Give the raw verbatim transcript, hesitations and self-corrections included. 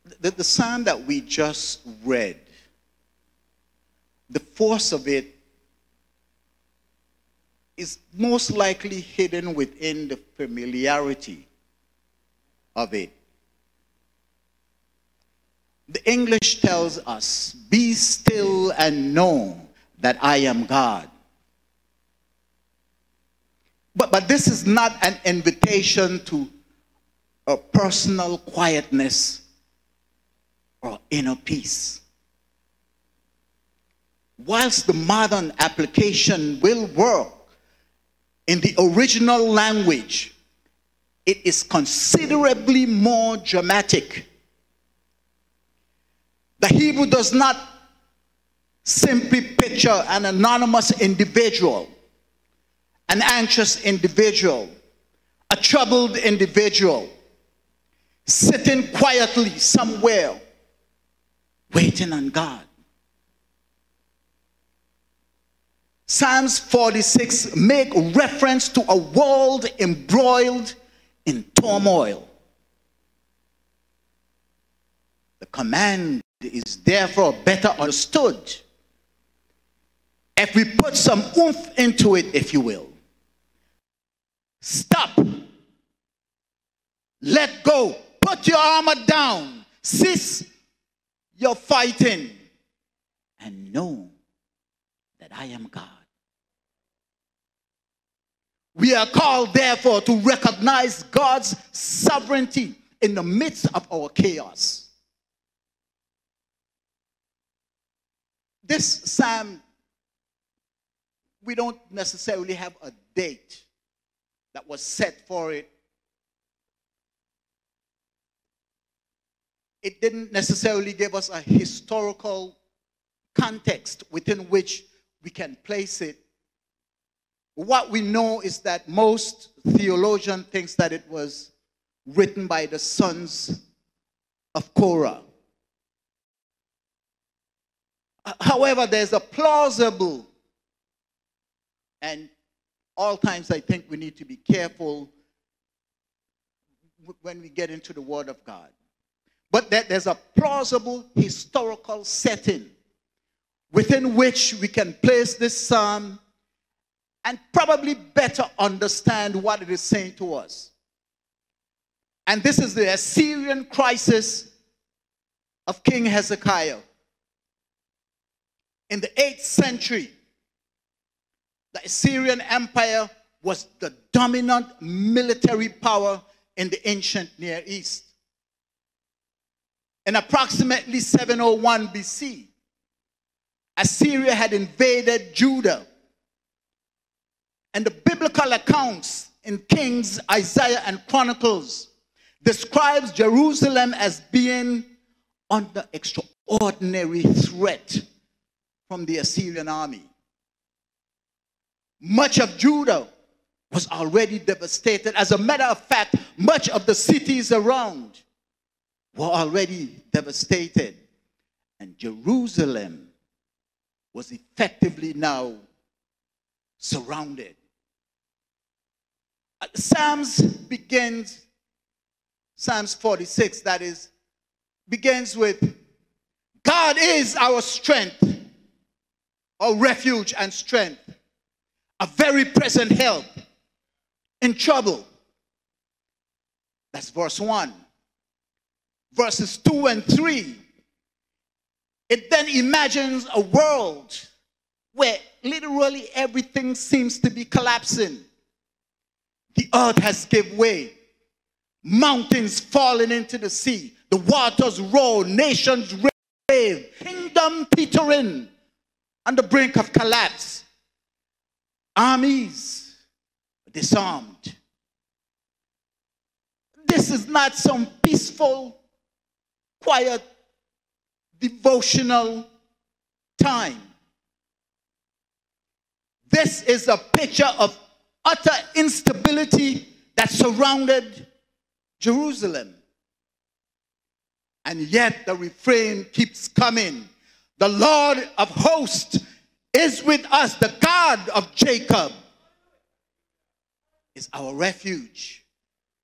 The, the psalm that we just read, the force of it is most likely hidden within the familiarity of it. The English tells us, "Be still and know that I am God." But, but this is not an invitation to a personal quietness or inner peace. Whilst the modern application will work, in the original language, it is considerably more dramatic. The Hebrew does not simply picture an anonymous individual, an anxious individual, a troubled individual, sitting quietly somewhere, waiting on God. Psalms forty-six make reference to a world embroiled in turmoil. The command is therefore better understood if we put some oomph into it, if you will. Stop. Let go. Put your armor down. Cease your fighting. And know that I am God. We are called, therefore, to recognize God's sovereignty in the midst of our chaos. This psalm, we don't necessarily have a date that was set for it. It didn't necessarily give us a historical context within which we can place it. What we know is that most theologians think that it was written by the sons of Korah. However, there's a plausible, and all times I think we need to be careful when we get into the Word of God. But there's a plausible historical setting within which we can place this psalm and probably better understand what it is saying to us. And this is the Assyrian crisis of King Hezekiah. In the eighth century, the Assyrian Empire was the dominant military power in the ancient Near East. In approximately seven oh one B C, Assyria had invaded Judah. And the biblical accounts in Kings, Isaiah, and Chronicles describes Jerusalem as being under extraordinary threat from the Assyrian army. Much of Judah was already devastated. As a matter of fact, much of the cities around were already devastated. And Jerusalem was effectively now surrounded. Psalms begins, Psalms forty-six, that is, begins with, God is our strength, our refuge and strength, a very present help in trouble. That's verse one. Verses two and three, it then imagines a world where literally everything seems to be collapsing. The earth has given way. Mountains falling into the sea. The waters roar. Nations rave. Kingdom teetering on the brink of collapse. Armies disarmed. This is not some peaceful, quiet, devotional time. This is a picture of utter instability that surrounded Jerusalem. And yet the refrain keeps coming. The Lord of hosts is with us. The God of Jacob is our refuge.